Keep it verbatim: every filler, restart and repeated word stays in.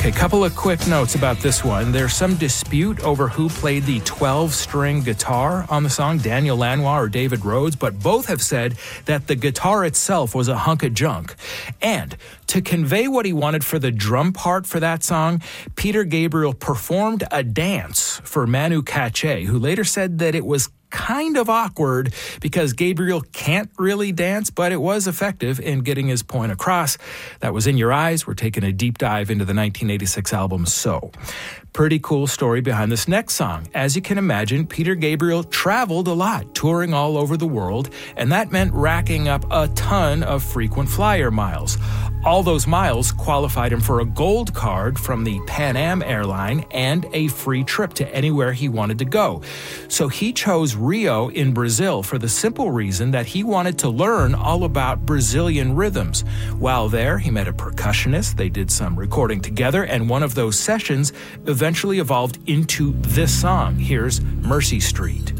Okay, couple of quick notes about this one. There's some dispute over who played the twelve-string guitar on the song, Daniel Lanois or David Rhodes, but both have said that the guitar itself was a hunk of junk. And to convey what he wanted for the drum part for that song, Peter Gabriel performed a dance for Manu Katché, who later said that it was kind of awkward because Gabriel can't really dance, but it was effective in getting his point across. That was In Your Eyes. We're taking a deep dive into the nineteen eighty-six album So. Pretty cool story behind this next song. As you can imagine, Peter Gabriel traveled a lot, touring all over the world, and that meant racking up a ton of frequent flyer miles. All those miles qualified him for a gold card from the Pan Am airline and a free trip to anywhere he wanted to go. So he chose Rio in Brazil for the simple reason that he wanted to learn all about Brazilian rhythms. While there, he met a percussionist. They did some recording together, and one of those sessions eventually evolved into this song. Here's Mercy Street.